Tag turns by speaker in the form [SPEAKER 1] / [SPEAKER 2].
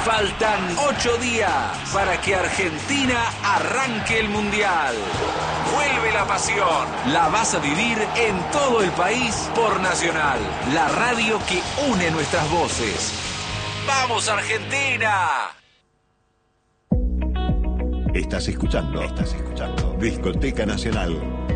[SPEAKER 1] Faltan 8 días para que Argentina arranque el Mundial. Vuelve la pasión. La vas a vivir en todo el país por Nacional, la radio que une nuestras voces. ¡Vamos, Argentina!
[SPEAKER 2] Estás escuchando Discoteca Nacional